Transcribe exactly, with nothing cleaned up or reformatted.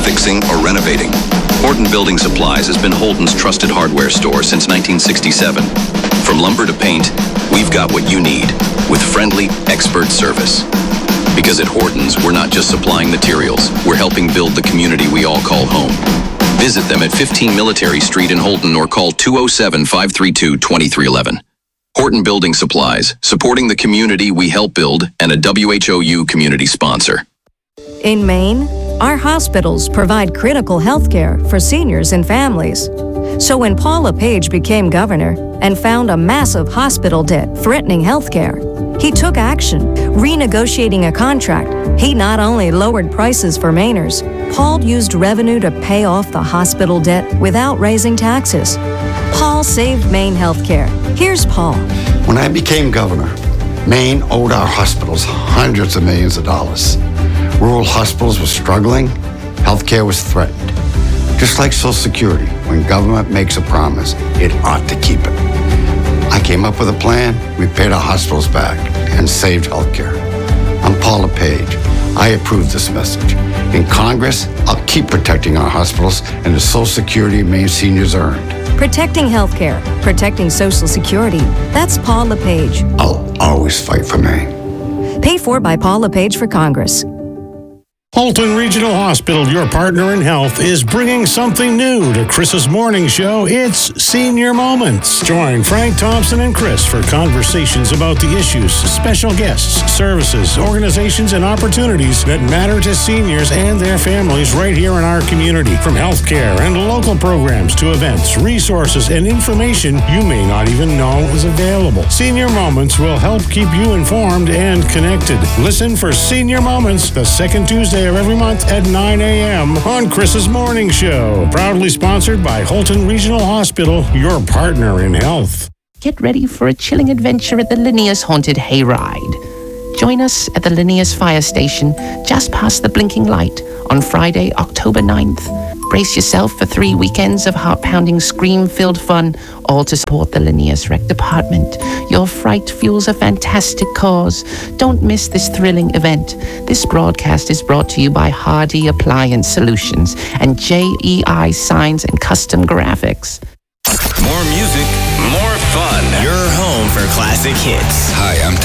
fixing, or renovating, Horton Building Supplies has been Holton's trusted hardware store since nineteen sixty-seven. From lumber to paint, we've got what you need with friendly, expert service. Because at Horton's, we're not just supplying materials, we're helping build the community we all call home. Visit them at fifteen Military Street in Holton or call two oh seven, five three two, two three one one. Horton Building Supplies, supporting the community we help build and a W H O U community sponsor. In Maine, our hospitals provide critical health care for seniors and families. So when Paul LePage became governor and found a massive hospital debt threatening health care, he took action, renegotiating a contract. He not only lowered prices for Mainers, Paul used revenue to pay off the hospital debt without raising taxes. Paul saved Maine healthcare. Here's Paul. When I became governor, Maine owed our hospitals hundreds of millions of dollars. Rural hospitals were struggling, healthcare was threatened. Just like Social Security, when government makes a promise, it ought to keep it. I came up with a plan, we paid our hospitals back and saved healthcare. I'm Paul LePage. I approve this message. In Congress, I'll keep protecting our hospitals and the Social Security Maine seniors earned. Protecting healthcare, protecting Social Security. That's Paul LePage. I'll always fight for Maine. Paid for by Paul LePage for Congress. Holton Regional Hospital, your partner in health, is bringing something new to Chris's morning show. It's Senior Moments. Join Frank Thompson and Chris for conversations about the issues, special guests, services, organizations, and opportunities that matter to seniors and their families right here in our community. From healthcare and local programs to events, resources, and information you may not even know is available. Senior Moments will help keep you informed and connected. Listen for Senior Moments the second Tuesday of every month at nine a.m. on Chris's Morning Show. Proudly sponsored by Holton Regional Hospital, your partner in health. Get ready for a chilling adventure at the Linnaeus Haunted Hayride. Join us at the Linnaeus Fire Station just past the blinking light on Friday, October ninth. Brace yourself for three weekends of heart-pounding, scream-filled fun, all to support the Linnaeus Rec Department. Your fright fuels a fantastic cause. Don't miss this thrilling event. This broadcast is brought to you by Hardy Appliance Solutions and J E I Signs and Custom Graphics. More music, more fun. Your home for classic hits. Hi, I'm